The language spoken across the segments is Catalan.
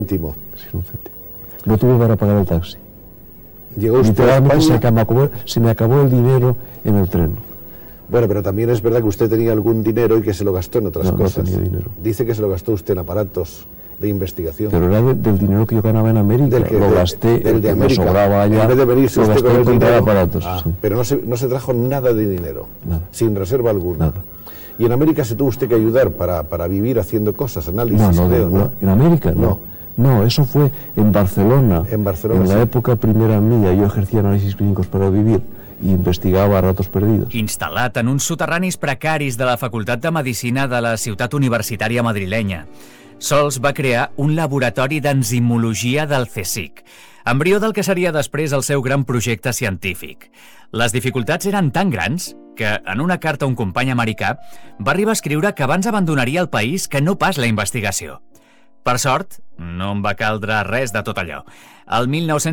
céntimo. Sin un céntimo. No tuve para pagar el taxi. Llegó usted a Literalmente España. se me acabó el dinero en el tren. Bueno, pero también es verdad que usted tenía algún dinero y que se lo gastó en otras cosas. No tenía dinero. Dice que se lo gastó usted en aparatos de investigación. Pero era del dinero que yo ganaba en América. Lo gasté, del de que me América. sobraba allá. En vez de venirse lo usted gasté con el en comprar dinero. aparatos. Sí. Pero no se trajo nada de dinero. Nada. Sin reserva alguna. Nada. Y en América se tuvo usted que ayudar para vivir haciendo cosas, análisis. No, en América no, eso fue en Barcelona. En Barcelona, en la época primera mía, yo ejercía análisis clínicos para vivir i investigava ratos perdidos. Instal·lat en uns soterranis precaris de la Facultat de Medicina de la ciutat universitària madrilenya, Sols va crear un laboratori d'enzimologia del CSIC, embrió del que seria després el seu gran projecte científic. Les dificultats eren tan grans que, en una carta a un company americà, va arribar a escriure que abans abandonaria el país que no pas la investigació. Per sort, no em va caldre res de tot allò. El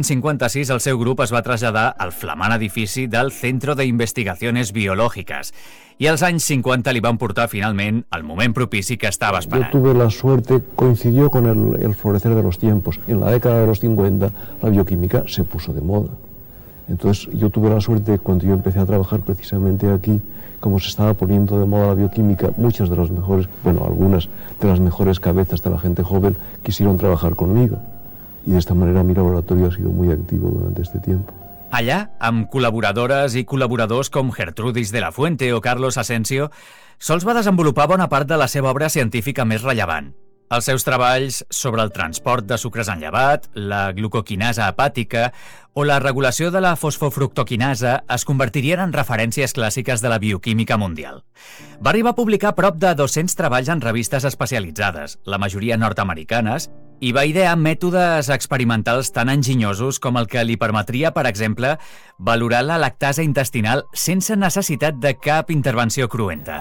1956 el seu grup es va traslladar al flamant edifici del Centro de Investigaciones Biológicas i als anys 50 li van portar finalment el moment propici que estava esperant. Yo tuve la suerte, coincidió con el florecer de los tiempos. En la década de los 50 la bioquímica se puso de moda. Entonces yo tuve la suerte, cuando yo empecé a trabajar precisamente aquí, como se estaba poniendo de moda la bioquímica, muchas de las mejores, bueno, algunas de las mejores cabezas de la gente joven quisieron trabajar conmigo. Y de esta manera mi laboratorio ha sido muy activo durante este tiempo. Allà, amb col·laboradores i col·laboradors com Gertrudis de la Fuente o Carlos Asensio, Sols va desenvolupar bona part de la seva obra científica més rellevant. Els seus treballs sobre el transport de sucres en llevat, la glucoquinasa hepàtica o la regulació de la fosfofructoquinasa es convertirien en referències clàssiques de la bioquímica mundial. Va arribar a publicar prop de 200 treballs en revistes especialitzades, la majoria nord-americanes, i va idear mètodes experimentals tan enginyosos com el que li permetria, per exemple, valorar la lactasa intestinal sense necessitat de cap intervenció cruenta.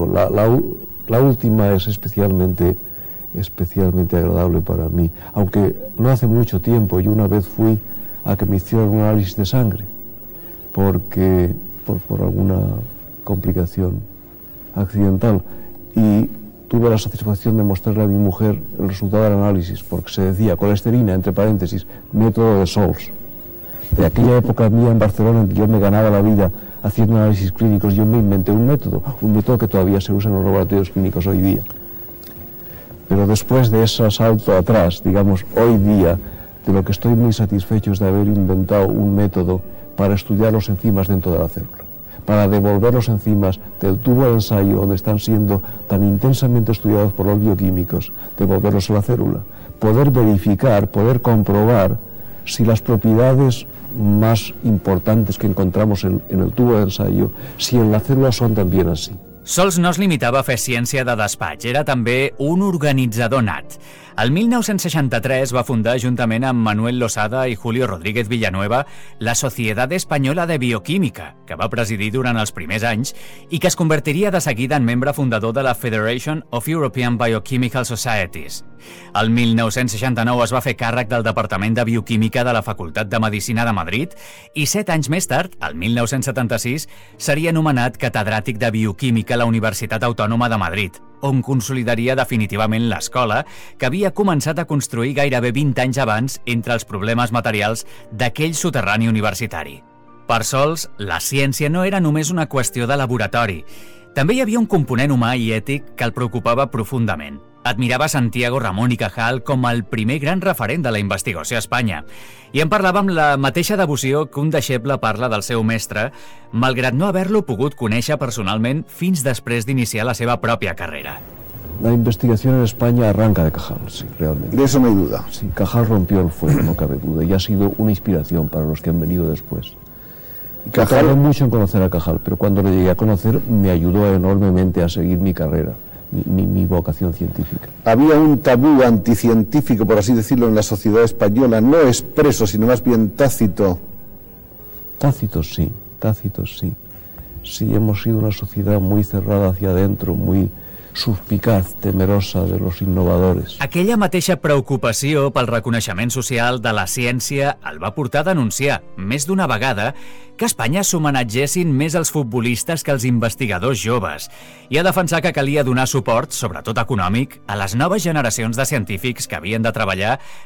La última es especialmente agradable para mí, aunque no hace mucho tiempo yo una vez fui a que me hicieran un análisis de sangre porque por alguna complicación accidental y tuve la satisfacción de mostrarle a mi mujer el resultado del análisis porque se decía colesterina, entre paréntesis, método de Sols. De aquella época mía en Barcelona en que yo me ganaba la vida haciendo análisis clínicos, yo me inventé un método que todavía se usa en los laboratorios clínicos hoy día. Pero después de ese salto atrás, digamos, hoy día, de lo que estoy muy satisfecho es de haber inventado un método para estudiar los enzimas dentro de la célula, para devolver los enzimas del tubo de ensayo donde están siendo tan intensamente estudiados por los bioquímicos, devolverlos a la célula, poder verificar, poder comprobar si las propiedades más importantes que encontramos en el tubo de ensayo, si en la célula son también así. Sols no es limitava a fer ciència de despatx, era també un organitzador nat. El 1963 va fundar, juntament amb Manuel Losada i Julio Rodríguez Villanueva, la Sociedad Española de Bioquímica, que va presidir durant els primers anys i que es convertiria de seguida en membre fundador de la Federation of European Biochemical Societies. El 1969 es va fer càrrec del Departament de Bioquímica de la Facultat de Medicina de Madrid i 7 anys més tard, el 1976, seria nomenat catedràtic de Bioquímica a la Universitat Autònoma de Madrid, on consolidaria definitivament l'escola que havia començat a construir gairebé 20 anys abans entre els problemes materials d'aquell soterrani universitari. Per Sols, la ciència no era només una qüestió de laboratori. També hi havia un component humà i ètic que el preocupava profundament. Admirava Santiago Ramón y Cajal com el primer gran referent de la investigació a Espanya i en parlava amb la mateixa devoció que un deixeble parla del seu mestre, malgrat no haver-lo pogut conèixer personalment fins després d'iniciar la seva pròpia carrera. La investigación en España arranca de Cajal, sí, realmente. De eso no hay duda. Sí, Cajal rompió el fuego, no cabe duda, y ha sido una inspiración para los que han venido después. Tardé mucho en conocer a Cajal, pero cuando lo llegué a conocer me ayudó enormemente a seguir mi carrera. Mi vocación científica. Había un tabú anticientífico, por así decirlo, en la sociedad española, no expreso, sino más bien tácito. Tácito sí. Sí, hemos sido una sociedad muy cerrada hacia adentro, muy suspicaz, temerosa de los innovadores. Aquella mateixa preocupació pel reconeixement social de la ciència el va portar a denunciar, més d'una vegada, que a Espanya s'homenatgessin més els futbolistes que els investigadors joves i a defensar que calia donar suport, sobretot econòmic, a les noves generacions de científics que havien de treballar